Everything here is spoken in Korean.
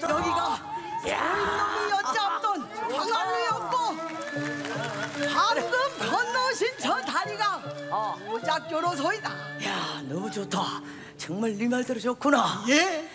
여기가 소인놈이 여짜없던 황하루였고 방금 건너신 저 다리가 오작교로소이다. 야, 너무 좋다. 정말 네 말대로 좋구나. 예.